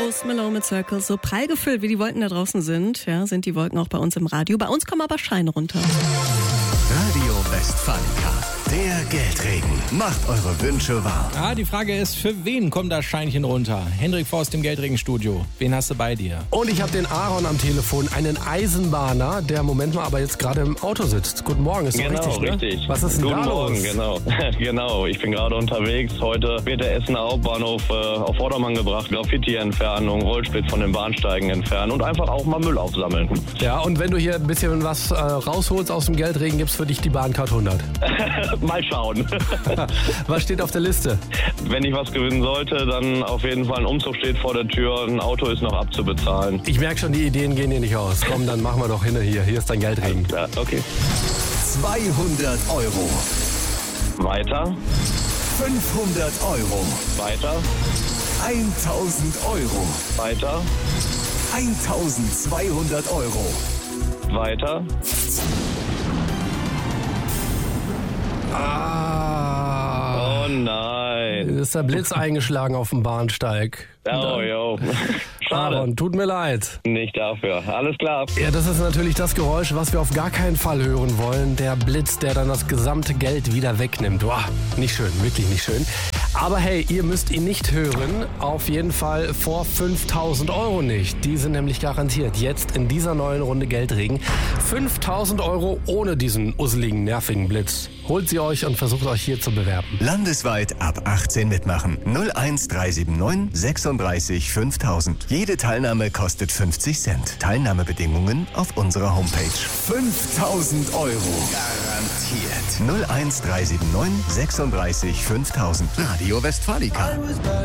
Post Malone mit Circle. So prall gefüllt, wie die Wolken da draußen sind, ja, sind die Wolken auch bei uns im Radio. Bei uns kommen aber Scheine runter. Radio Westfalica, der Geldregen. Macht eure Wünsche wahr. Ja, die Frage ist, für wen kommt das Scheinchen runter? Hendrik Forst im Geldregenstudio. Wen hast du bei dir? Und ich habe den Aaron am Telefon, einen Eisenbahner, der Moment mal aber jetzt gerade im Auto sitzt. Guten Morgen, ist doch richtig, ne? Richtig. Was ist denn Guten da Morgen, los? genau. Genau, ich bin gerade unterwegs. Heute wird der Essener Hauptbahnhof auf Vordermann gebracht. Graffiti-Entfernung, Rollsplit von den Bahnsteigen entfernen und einfach auch mal Müll aufsammeln. Ja, und wenn du hier ein bisschen was rausholst aus dem Geldregen, gibt's für dich die Bahncard 100. Mal schauen. Was steht auf der Liste? Wenn ich was gewinnen sollte, dann auf jeden Fall ein Umzug steht vor der Tür. Ein Auto ist noch abzubezahlen. Ich merke schon, die Ideen gehen dir nicht aus. Komm, dann machen wir doch hin hier. Hier ist dein Geldregen. Ja, okay. 200 Euro. Weiter, 500 Euro. weiter, 1000 Euro. weiter, 1200 Euro. weiter. Ah, Oh nein. ist der Blitz eingeschlagen auf dem Bahnsteig. Oh, jo. Schade. Aaron, tut mir leid. Nicht dafür. Alles klar. Ja, das ist natürlich das Geräusch, was wir auf gar keinen Fall hören wollen. Der Blitz, der dann das gesamte Geld wieder wegnimmt. Boah, nicht schön, wirklich nicht schön. Aber hey, ihr müsst ihn nicht hören. Auf jeden Fall vor 5.000 Euro nicht. Die sind nämlich garantiert jetzt in dieser neuen Runde Geldregen. 5.000 Euro ohne diesen usseligen, nervigen Blitz. Holt sie euch und versucht euch hier zu bewerben. Landesweit ab 18 mitmachen. 01379 36 5000. Jede Teilnahme kostet 50 Cent. Teilnahmebedingungen auf unserer Homepage. 5000 Euro. Garantiert. 01379 36 5000. Radio Westfalica.